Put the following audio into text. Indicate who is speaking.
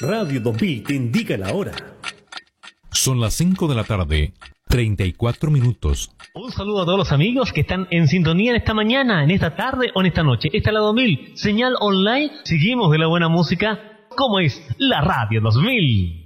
Speaker 1: Radio 2000 te indica la hora.
Speaker 2: Son las 5 de la tarde, 34 minutos.
Speaker 3: Un saludo a todos los amigos que están en sintonía en esta mañana, en esta tarde o en esta noche. Esta es la 2000, señal online. Seguimos de la buena música, como es la Radio 2000.